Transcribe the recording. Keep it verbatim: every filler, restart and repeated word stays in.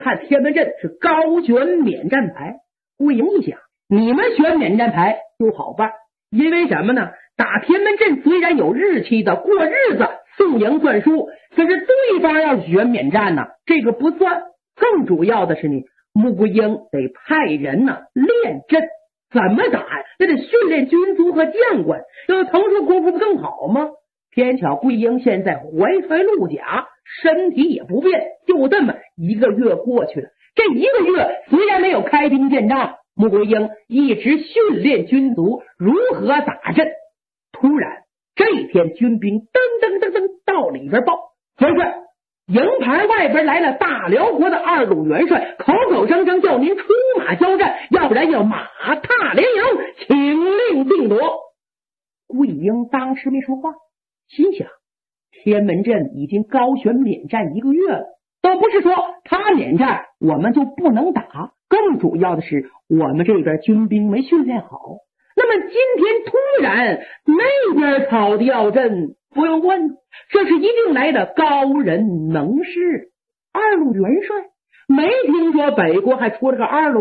看天门阵是高悬免战牌。顾营一想，你们选免战牌就好办，因为什么呢？打天门阵虽然有日期的，过日子送赢算输，可是对方要选免战呢，这个不算。更主要的是你穆桂英得派人呢练阵，怎么打呀？这得训练军卒和将官，要腾出功夫不更好吗？偏巧桂英现在怀揣鹿甲，身体也不变，就这么一个月过去了。这一个月虽然没有开兵见仗，穆桂英一直训练军卒如何打阵。突然这天军兵噔噔噔噔到里边报，元帅，营盘外边来了大辽国的二路元帅，口口声声叫您出马交战，要不然要马踏连营，请令定夺。桂英当时没说话，心想天门阵已经高悬免战一个月了，都不是说他免战我们就不能打，更主要的是我们这边军兵没训练好。那么今天突然那边草调阵，不用问，这是一定来的高人能士。二路元帅没听说北国还出了个二路